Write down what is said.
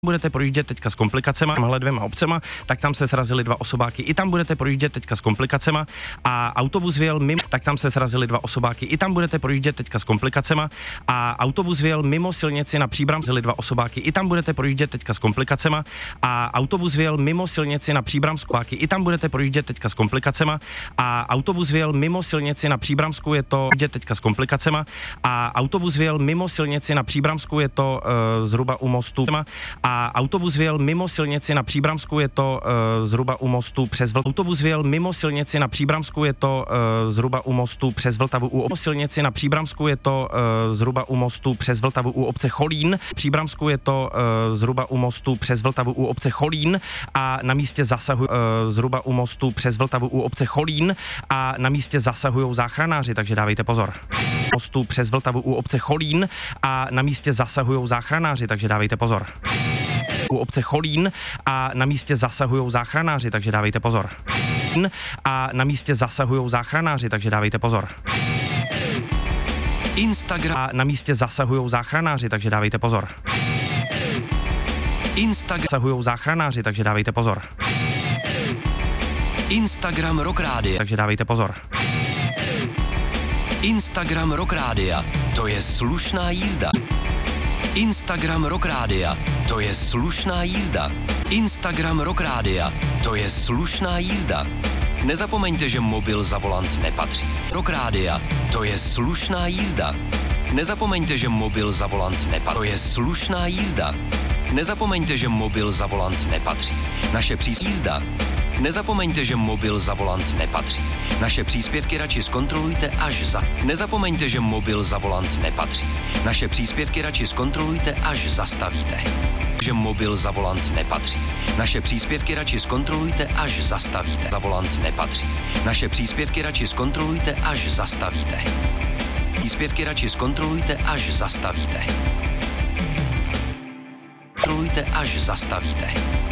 budete projíždět teďka s komplikacema, těmhle dvěma obcema, tak tam se srazili dva osobáky. I tam budete projíždět teďka s komplikacema a autobus vyjel mimo, tak tam se srazili dva osobáky. I tam budete projíždět teďka s komplikacema a autobus vyjel mimo silnici na Příbram, srazili dva osobáky. I tam budete projíždět teďka s komplikacema a autobus vyjel mimo silnici na Příbramsku. I tam budete projíždět teďka s komplikacema a autobus vyjel mimo silnici na Příbramsku, je to teďka s komplikacema a autobus vyjel mimo silnici na Příbramsku, je to zhruba u mostu a autobus vyjel mimo silnici na Příbramsku, je to zhruba u mostu přes Vltavu. Autobus vyjel mimo silnici na Příbramsku, je to zhruba u mostu přes Vltavu. U silnici na Příbramsku je to zhruba u mostu přes Vltavu u obce Cholín. Příbramsku je to zhruba u mostu přes Vltavu u obce Cholín a na místě zasahují zhruba u mostu přes Vltavu u obce Cholín a na místě zasahují záchranáři, takže dávejte pozor. Mostu přes Vltavu u obce Cholín a na místě zasahují záchranáři, takže dávejte pozor. U obce Cholín a na místě zasahují záchranáři, takže dávejte pozor. A na místě zasahují záchranáři, takže dávejte pozor. Instagram. A na místě zasahují záchranáři, takže dávejte pozor. Instagram. Zasahují záchranáři, takže dávejte pozor. Instagram Rock Rádia. Takže dávejte pozor. Instagram Rock Rádia. To je slušná jízda. Instagram Rock Rádia. To je slušná jízda. Instagram Rock Rádia. To je slušná jízda. Nezapomeňte, že mobil za volant nepatří. Rock Rádia. To je slušná jízda. Nezapomeňte, že mobil za volant nepatří. To je slušná jízda. Nezapomeňte, že mobil za volant nepatří. Naše jízda. Nezapomeňte, že mobil za volant nepatří. Naše příspěvky radši zkontrolujte až za. Nezapomeňte, že mobil za volant nepatří. Naše příspěvky radši zkontrolujte až zastavíte. Že mobil za volant nepatří. Naše příspěvky radši zkontrolujte až zastavíte. Za volant nepatří. Naše příspěvky radši zkontrolujte až zastavíte. Příspěvky radši zkontrolujte až zastavíte. Zkontrolujte až zastavíte.